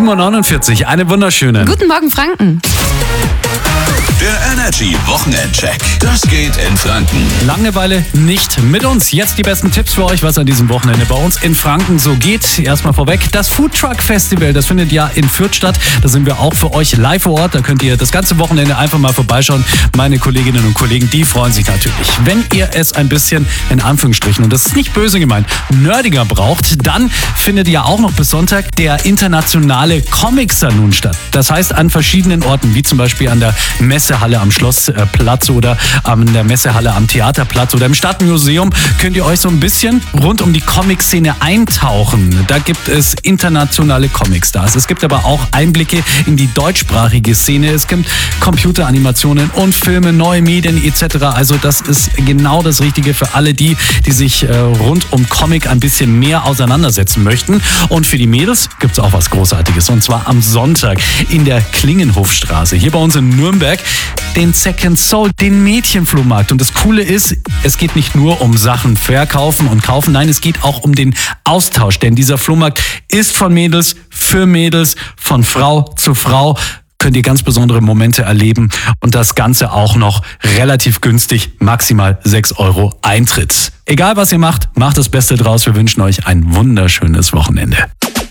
7.49 Uhr, eine wunderschöne. Guten Morgen, Franken. Der Energy Wochenendcheck. Das geht in Franken. Langeweile nicht mit uns. Jetzt die besten Tipps für euch, was an diesem Wochenende bei uns in Franken so geht. Erstmal vorweg, das Food Truck Festival, das findet ja in Fürth statt. Da sind wir auch für euch live vor Ort. Da könnt ihr das ganze Wochenende einfach mal vorbeischauen. Meine Kolleginnen und Kollegen, die freuen sich natürlich. Wenn ihr es ein bisschen, in Anführungsstrichen, und das ist nicht böse gemeint, nerdiger braucht, dann findet ja auch noch bis Sonntag der internationale Comic Saloon statt. Das heißt an verschiedenen Orten, wie zum Beispiel an der Messehalle am Schlossplatz oder an der Messehalle am Theaterplatz oder im Stadtmuseum, könnt ihr euch so ein bisschen rund um die Comic-Szene eintauchen. Da gibt es internationale Comic-Stars. Es gibt aber auch Einblicke in die deutschsprachige Szene. Es gibt Computeranimationen und Filme, neue Medien etc. Also das ist genau das Richtige für alle die sich rund um Comic ein bisschen mehr auseinandersetzen möchten. Und für die Mädels gibt es auch was Großartiges. Und zwar am Sonntag in der Klingenhofstraße, hier bei uns in Nürnberg, den Second Soul, den Mädchenflohmarkt. Und das Coole ist, es geht nicht nur um Sachen verkaufen und kaufen, nein, es geht auch um den Austausch. Denn dieser Flohmarkt ist von Mädels, für Mädels, von Frau zu Frau. Könnt ihr ganz besondere Momente erleben und das Ganze auch noch relativ günstig, maximal 6 € Eintritt. Egal was ihr macht, macht das Beste draus. Wir wünschen euch ein wunderschönes Wochenende.